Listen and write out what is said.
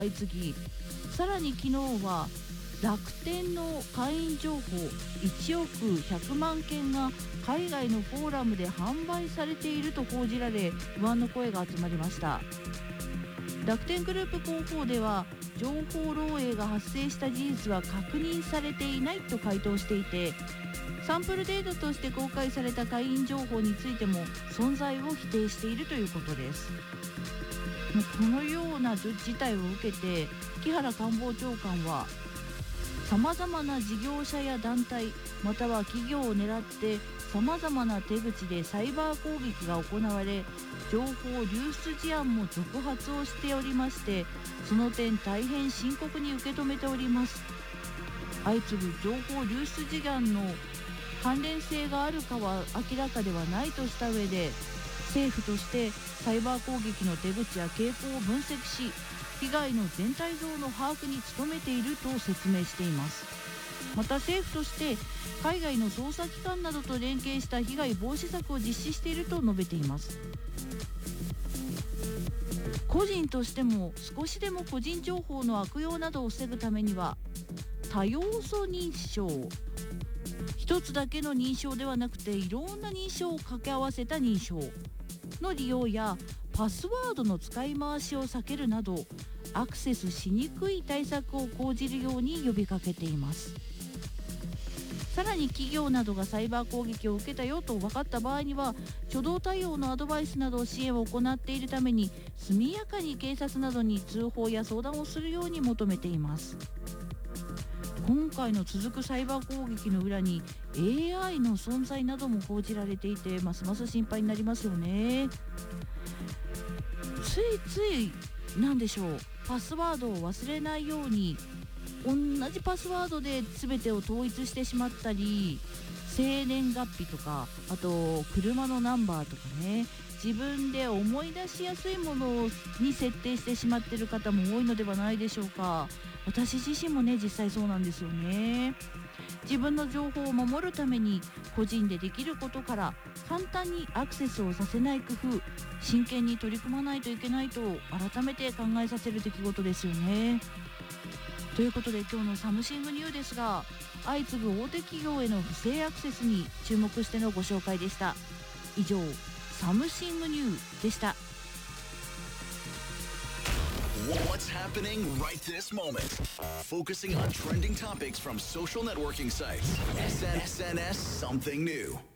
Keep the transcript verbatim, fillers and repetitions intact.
相次ぎ、さらに昨日は楽天の会員情報いちおくひゃくまんけんが海外のフォーラムで販売されていると報じられ、不安の声が集まりました。楽天グループ広報では、情報漏洩が発生した事実は確認されていないと回答していて、サンプルデータとして公開された会員情報についても存在を否定しているということです。このような事態を受けて、木原官房長官は、さまざまな事業者や団体または企業を狙ってさまざまな手口でサイバー攻撃が行われ、情報流出事案も続発をしておりまして、その点大変深刻に受け止めております。相次ぐ情報流出事案の関連性があるかは明らかではないとした上で、政府としてサイバー攻撃の手口や傾向を分析し、被害の全体像の把握に努めていると説明しています。また政府として海外の捜査機関などと連携した被害防止策を実施していると述べています。個人としても少しでも個人情報の悪用などを防ぐためには、多要素認証、一つだけの認証ではなくていろんな認証を掛け合わせた認証の利用や、パスワードの使い回しを避けるなどアクセスしにくい対策を講じるように呼びかけています。さらに企業などがサイバー攻撃を受けたよと分かった場合には、初動対応のアドバイスなど支援を行っているために、速やかに警察などに通報や相談をするように求めています。今回の続くサイバー攻撃の裏に エーアイ の存在なども報じられていて、ますます心配になりますよね。ついついなんでしょう、パスワードを忘れないように同じパスワードで全てを統一してしまったり、生年月日とか、あと車のナンバーとかね、自分で思い出しやすいものに設定してしまっている方も多いのではないでしょうか。私自身もね、実際そうなんですよね。自分の情報を守るために個人でできることから簡単にアクセスをさせない工夫、真剣に取り組まないといけないと改めて考えさせる出来事ですよね。ということで今日のサムシングニューですが、相次ぐ大手企業への不正アクセスに注目してのご紹介でした。以上、サムシングニューでした。 What's happening right this moment? Focusing on trending topics from social networking sites. エスエヌエス Something New.